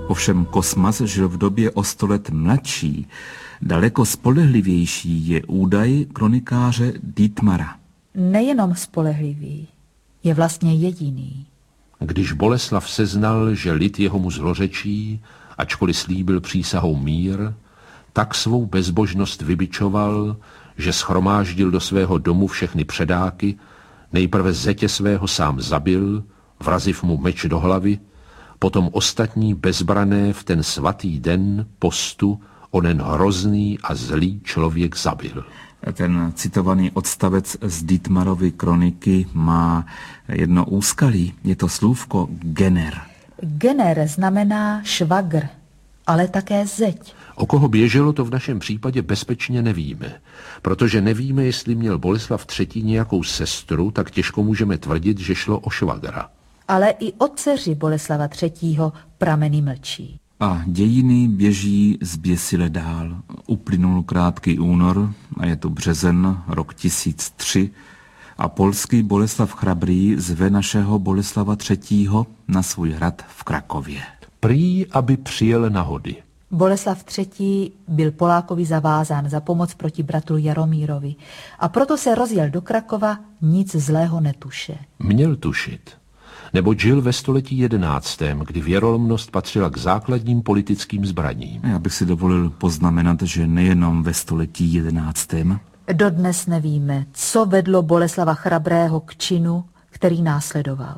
Ovšem Kosmas žil v době o 100 let mladší. Daleko spolehlivější je údaj kronikáře Dietmara. Nejenom spolehlivý, je vlastně jediný. Když Boleslav seznal, že lid jeho mu zlořečí, ačkoliv slíbil přísahou mír, tak svou bezbožnost vybičoval, že shromáždil do svého domu všechny předáky, nejprve zetě svého sám zabil, vraziv mu meč do hlavy, potom ostatní bezbrané v ten svatý den postu onen hrozný a zlý člověk zabil. Ten citovaný odstavec z Dietmarovy kroniky má jedno úskalí. Je to slůvko gener. Gener znamená švagr, ale také zeď. O koho běželo, to v našem případě bezpečně nevíme. Protože nevíme, jestli měl Boleslav III. Nějakou sestru, tak těžko můžeme tvrdit, že šlo o švagra. Ale i o dceři Boleslava III. Prameny mlčí. A dějiny běží zběsile dál. Uplynul krátký únor a je to březen, rok 1003 a polský Boleslav Chrabrý zve našeho Boleslava III. Na svůj hrad v Krakově. Prý, aby přijel na hody. Boleslav III. Byl Polákovi zavázán za pomoc proti bratru Jaromírovi a proto se rozjel do Krakova nic zlého netuše. Měl tušit, neboť žil ve století 11., kdy věrolomnost patřila k základním politickým zbraním. Já bych si dovolil poznamenat, že nejenom ve století 11. Dodnes nevíme, co vedlo Boleslava Chrabrého k činu, který následoval.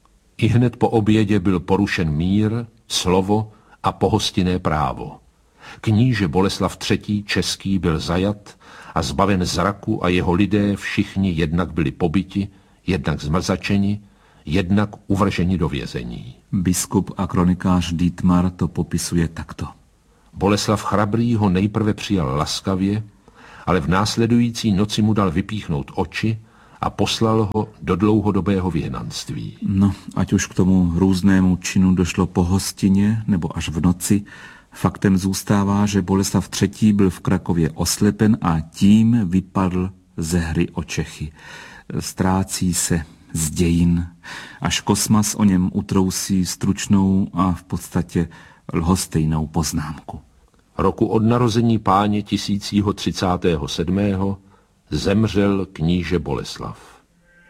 I hned po obědě byl porušen mír, slovo a pohostinné právo. Kníže Boleslav III. Český byl zajat a zbaven zraku a jeho lidé všichni jednak byli pobiti, jednak zmrzačeni, jednak uvrženi do vězení. Biskup a kronikář Dietmar to popisuje takto. Boleslav Chrabrý ho nejprve přijal laskavě, ale v následující noci mu dal vypíchnout oči a poslal ho do dlouhodobého vyhnanství. No, ať už k tomu různému činu došlo po hostině nebo až v noci, faktem zůstává, že Boleslav III. Byl v Krakově oslepen a tím vypadl ze hry o Čechy. Ztrácí se z dějin, až Kosmas o něm utrousí stručnou a v podstatě lhostejnou poznámku. Roku od narození Páně 1037. zemřel kníže Boleslav.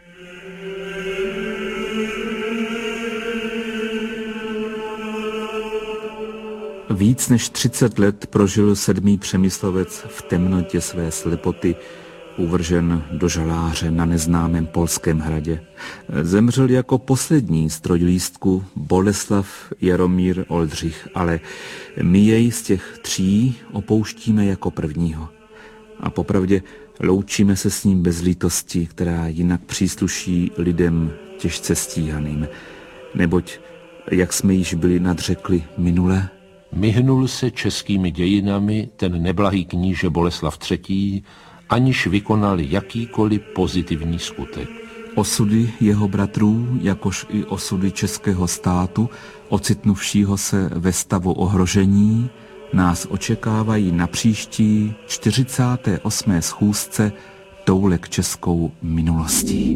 Víc než 30 let prožil 7. Přemyslovec v temnotě své slepoty, uvržen do žaláře na neznámém polském hradě. Zemřel jako poslední z trojlístku Boleslav Jaromír Oldřich, ale my jej z těch 3 opouštíme jako prvního. A popravdě loučíme se s ním bez lítosti, která jinak přísluší lidem těžce stíhaným. Neboť, jak jsme již byli nadřekli minule, Myhnul se českými dějinami ten neblahý kníže Boleslav III., aniž vykonal jakýkoliv pozitivní skutek. Osudy jeho bratrů, jakož i osudy českého státu, ocitnuvšího se ve stavu ohrožení, nás očekávají na příští 48. schůzce Toulek českou minulostí.